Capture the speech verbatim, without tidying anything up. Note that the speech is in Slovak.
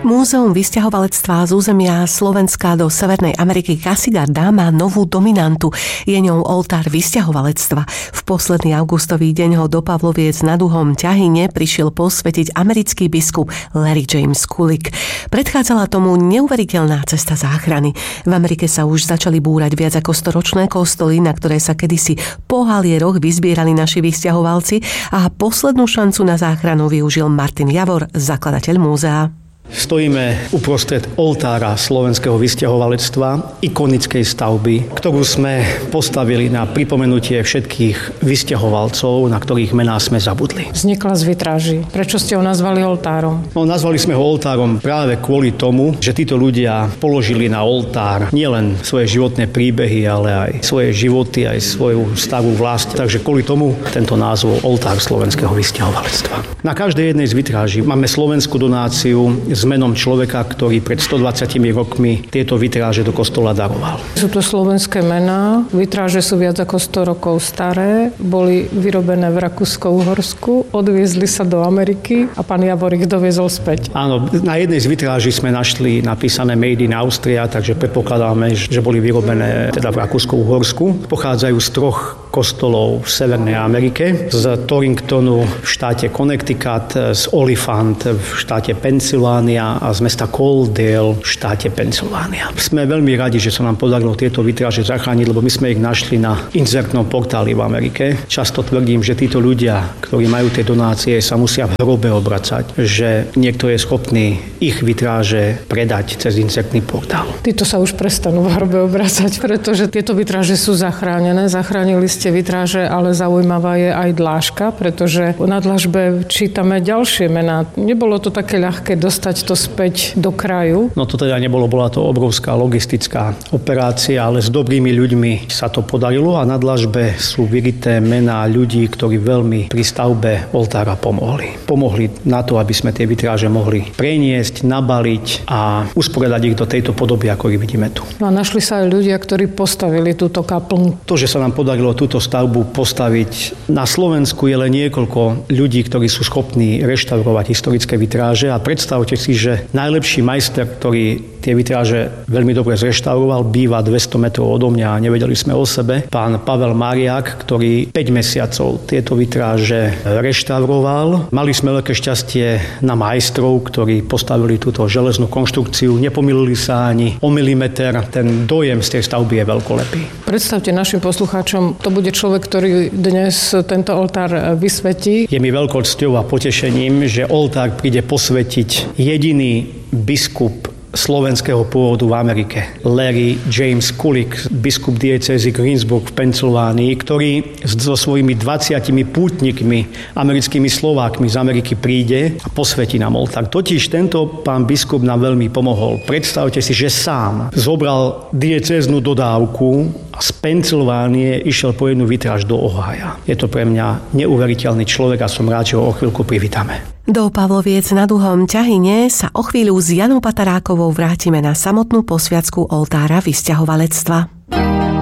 Múzeum vysťahovalectva z územia Slovenska do Severnej Ameriky Kasigarda má novú dominantu. Je ňou oltár vysťahovalectva. V posledný augustový deň ho do Pavloviec nad Uhom Ťahyne prišiel posvetiť americký biskup Larry James Kulik. Predchádzala tomu neuveriteľná cesta záchrany. V Amerike sa už začali búrať viac ako storočné kostoly, na ktoré sa kedysi po halieroch vyzbierali naši vysťahovalci, a poslednú šancu na záchranu využil Martin Javor, zakladateľ múzea. Stojíme uprostred oltára slovenského vysťahovalectva, ikonickej stavby, ktorú sme postavili na pripomenutie všetkých vysťahovalcov, na ktorých mená sme zabudli. Vznikla z vitráží. Prečo ste ho nazvali oltárom? No, nazvali sme ho oltárom práve kvôli tomu, že títo ľudia položili na oltár nielen svoje životné príbehy, ale aj svoje životy, aj svoju starú vlast. Takže kvôli tomu tento názov oltár slovenského vysťahovalectva. Na každej jednej z vitráží máme slovenskú donáciu s menom človeka, ktorý pred stodvadsiatimi rokmi tieto vitráže do kostola daroval. Sú to slovenské mená, vitráže sú viac ako sto rokov staré, boli vyrobené v Rakúsko-Uhorsku, odviezli sa do Ameriky a pán Javor ich doviezol späť. Áno, na jednej z vitráží sme našli napísané Made in Austria, takže predpokladáme, že boli vyrobené teda v Rakúsko-Uhorsku. Pochádzajú z troch kostolov v Severnej Amerike, z Torringtonu v štáte Connecticut, z Oliphant v štáte Pensylvánia a z mesta Coaldale v štáte Pensylvánia. Sme veľmi radi, že sa nám podarilo tieto vitráže zachrániť, lebo my sme ich našli na inzertnom portáli v Amerike. Často tvrdím, že títo ľudia, ktorí majú tie donácie, sa musia v hrobe obracať, že niekto je schopný ich vitráže predať cez inzertný portál. Títo sa už prestanú v hrobe obracať, pretože tieto vitráže sú zachránené. Zachránili ste vitráže, ale zaujímavá je aj dlážka, pretože na dlažbe čítame ďalšie mená. Nebolo to také ľahké dostať to späť do kraju? No to teda nebolo, bola to obrovská logistická operácia, ale s dobrými ľuďmi sa to podarilo a na dlažbe sú vyrité mená ľudí, ktorí veľmi pri stavbe oltára pomohli. Pomohli na to, aby sme tie vitráže mohli preniesť, nabaliť a usporiadať ich do tejto podoby, ako ich vidíme tu. No a našli sa aj ľudia, ktorí postavili túto kaplnku. To, že sa nám podarilo túto stavbu postaviť na Slovensku, je len niekoľko ľudí, ktorí sú schopní reštaurovať historické vitráže, a predstavte si, že najlepší majster, ktorý tie vitráže veľmi dobre zreštauroval, býva dvesto metrov odo mňa a nevedeli sme o sebe. Pán Pavel Mariák, ktorý päť mesiacov tieto vitráže reštauroval. Mali sme veľké šťastie na majstrov, ktorí postavili túto železnú konštrukciu. Nepomýlili sa ani o milimeter. Ten dojem z tej stavby je veľkolepý. Predstavte našim poslucháčom, to bude človek, ktorý dnes tento oltár vysvetí. Je mi veľkou cťou a potešením, že oltár príde posvetiť jediný biskup slovenského pôvodu v Amerike, Larry James Kulik, biskup diecézy Greensburg v Pensylvánii, ktorý so svojimi dvadsiatimi pútnikmi, americkými Slovákmi z Ameriky príde a posvetí nám oltár. Totiž tento pán biskup nám veľmi pomohol. Predstavte si, že sám zobral diecéznu dodávku a z Pensylvánie išiel po jednu vitráž do Ohája. Je to pre mňa neuveriteľný človek a som rád, že ho o chvíľku privítame. Do Pavloviec nad Uhom Ťahyne sa o chvíľu s Janou Patarákovou vrátime na samotnú posviacku oltára vysťahovalectva.